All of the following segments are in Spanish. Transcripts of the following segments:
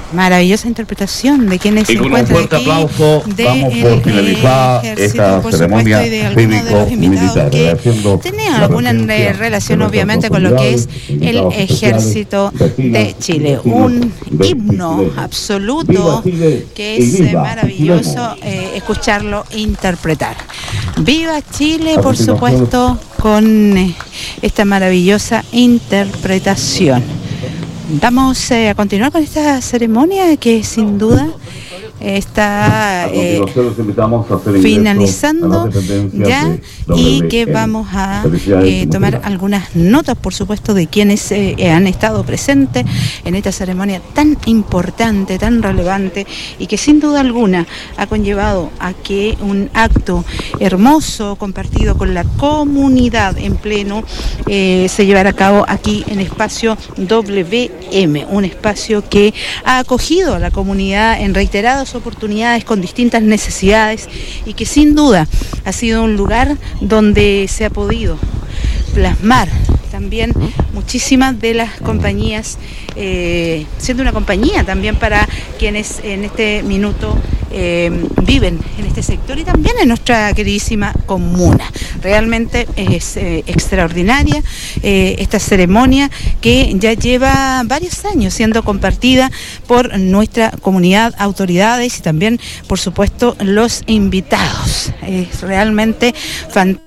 Maravillosa interpretación de quienes se encuentran aquí. Y con un fuerte aplauso damos por finalizada esta ceremonia cívico-militar, que tenían alguna relación obviamente con lo que es el Ejército de Chile. Un himno absoluto que es maravilloso escucharlo interpretar. ¡Viva Chile!, por supuesto, con esta maravillosa interpretación. Vamos a continuar con esta ceremonia que sin duda está finalizando ya, y que vamos a tomar algunas notas, por supuesto, de quienes han estado presentes en esta ceremonia tan importante, tan relevante, y que sin duda alguna ha conllevado a que un acto hermoso compartido con la comunidad en pleno se llevará a cabo aquí en Espacio WM, un espacio que ha acogido a la comunidad en reiteradas oportunidades con distintas necesidades, y que sin duda ha sido un lugar donde se ha podido plasmar también muchísimas de las compañías, siendo una compañía también para quienes en este minuto viven en este sector y también en nuestra queridísima comuna. Realmente es extraordinaria esta ceremonia, que ya lleva varios años siendo compartida por nuestra comunidad, autoridades y también, por supuesto, los invitados. Es realmente fantástico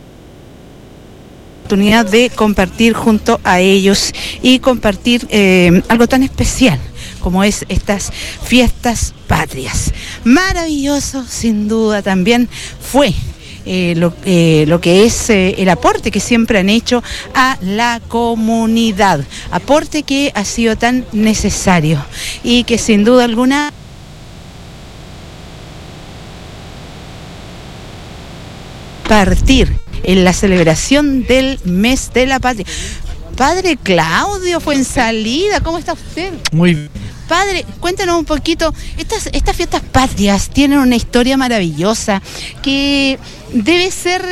oportunidad de compartir junto a ellos y compartir algo tan especial como es estas fiestas patrias. Maravilloso, sin duda, también fue lo que es el aporte que siempre han hecho a la comunidad, aporte que ha sido tan necesario y que sin duda alguna partir en la celebración del mes de la patria. Padre Claudio Fuensalida, ¿cómo está usted? Muy bien. Padre, cuéntanos un poquito, estas fiestas patrias tienen una historia maravillosa que debe ser,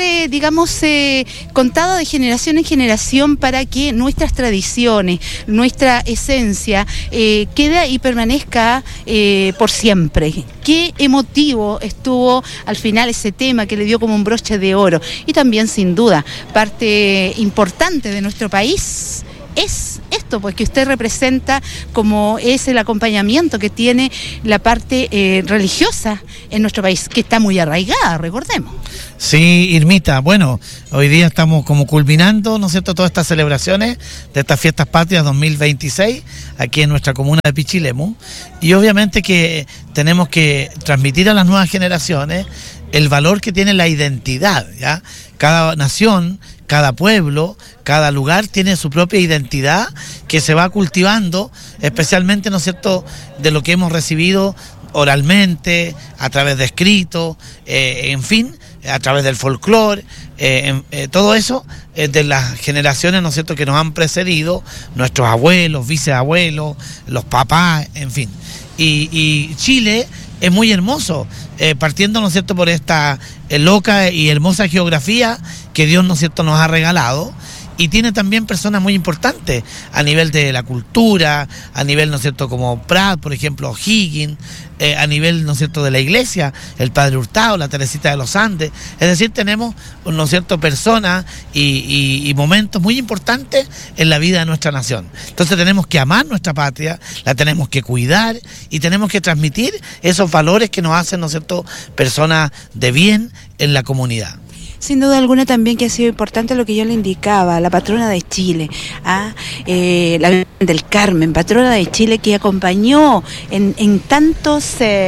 contada de generación en generación para que nuestras tradiciones, nuestra esencia, quede y permanezca por siempre. Qué emotivo estuvo al final ese tema que le dio como un broche de oro. Y también, sin duda, parte importante de nuestro país es esto, pues que usted representa, como es el acompañamiento que tiene la parte religiosa en nuestro país, que está muy arraigada, recordemos. Sí, Irmita, bueno, hoy día estamos como culminando, ¿no es cierto?, todas estas celebraciones de estas fiestas patrias 2026 aquí en nuestra comuna de Pichilemu, y obviamente que tenemos que transmitir a las nuevas generaciones el valor que tiene la identidad, ¿ya? Cada nación, cada pueblo, cada lugar tiene su propia identidad que se va cultivando, especialmente, ¿no es cierto?, de lo que hemos recibido oralmente, a través de escritos, en fin, a través del folclore, todo eso de las generaciones, ¿no es cierto?, que nos han precedido, nuestros abuelos, viceabuelos, los papás, en fin. Y Chile es muy hermoso, partiendo, ¿no es cierto?, por esta loca y hermosa geografía que Dios, ¿no es cierto?, nos ha regalado, y tiene también personas muy importantes a nivel de la cultura, a nivel, ¿no es cierto?, como Prat, por ejemplo, Higgins, a nivel, ¿no es cierto?, de la iglesia, el Padre Hurtado, la Teresita de los Andes. Es decir, tenemos, ¿no es cierto?, personas y momentos muy importantes en la vida de nuestra nación. Entonces tenemos que amar nuestra patria, la tenemos que cuidar y tenemos que transmitir esos valores que nos hacen, ¿no es cierto?, personas de bien en la comunidad. Sin duda alguna también que ha sido importante lo que yo le indicaba, la patrona de Chile, la Virgen del Carmen, patrona de Chile, que acompañó en tantos,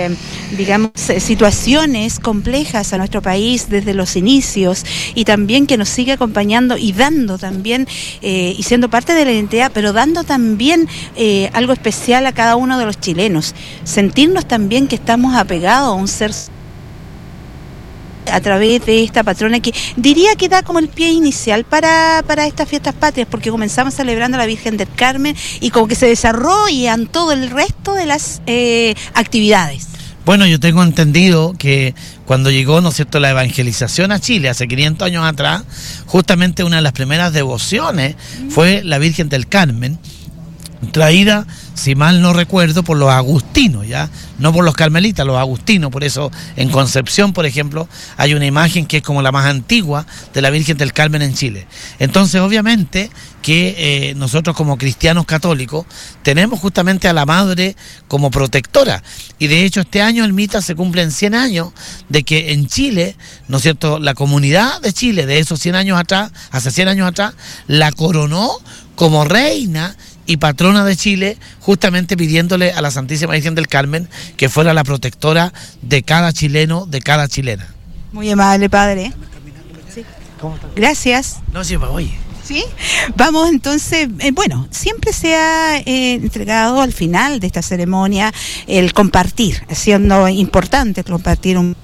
situaciones complejas a nuestro país desde los inicios, y también que nos sigue acompañando y dando también, y siendo parte de la identidad, pero dando también algo especial a cada uno de los chilenos. Sentirnos también que estamos apegados a un ser a través de esta patrona, que diría que da como el pie inicial para estas fiestas patrias, porque comenzamos celebrando a la Virgen del Carmen y como que se desarrollan todo el resto de las actividades. Bueno, yo tengo entendido que cuando llegó, ¿no es cierto?, la evangelización a Chile hace 500 años atrás, justamente una de las primeras devociones fue la Virgen del Carmen, traída, si mal no recuerdo, por los agustinos, ya, no por los carmelitas, los agustinos. Por eso en Concepción, por ejemplo, hay una imagen que es como la más antigua de la Virgen del Carmen en Chile. Entonces, obviamente que nosotros como cristianos católicos tenemos justamente a la Madre como protectora, y de hecho este año, Elmita, se cumplen 100 años de que en Chile, ¿no es cierto?, la comunidad de Chile de esos 100 años atrás, hace 100 años atrás, la coronó como reina y patrona de Chile, justamente pidiéndole a la Santísima Virgen del Carmen que fuera la protectora de cada chileno, de cada chilena. Muy amable, padre. Sí. Gracias. No, sí, oye. ¿Sí? Vamos entonces, bueno, siempre se ha entregado al final de esta ceremonia el compartir, siendo importante compartir un